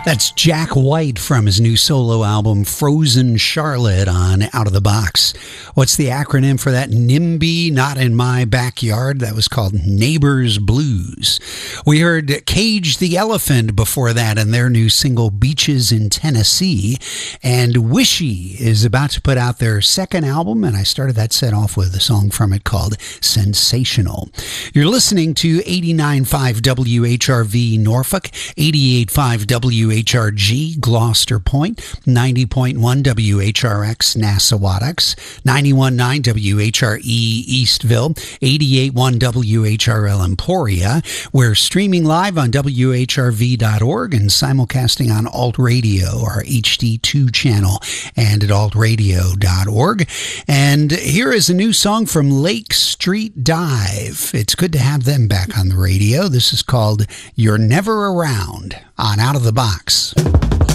That's Jack White from his new solo album, Frozen Charlotte, on Out of the Box. What's the acronym for that? NIMBY, Not in My Backyard. That was called Neighbors Blues. We heard Cage the Elephant before that and their new single, Beaches in Tennessee. And Wishy is about to put out their second album, and I started that set off with a song from it called Sensational. You're listening to 89.5 WHRV Norfolk, 88.5 WHRG Gloucester Point, 90.1 WHRX Nassawadox, 91.9 WHRE Eastville, 88.1 WHRL Emporia. We're streaming live on WHRV.org and simulcasting on Alt Radio, our HD2 channel, and at altradio.org. And here is a new song from Lake Street Dive. It's good to have them back on the radio. This is called You're Never Around on Out of the Box.